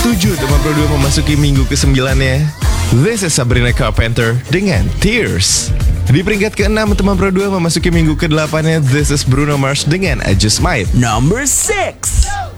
7 teman Pro 2 memasuki minggu ke-9-nya. This is Sabrina Carpenter dengan Tears. Di peringkat ke-6 teman Pro 2 memasuki minggu ke-8-nya. This is Bruno Mars dengan I Just Might. Number 6.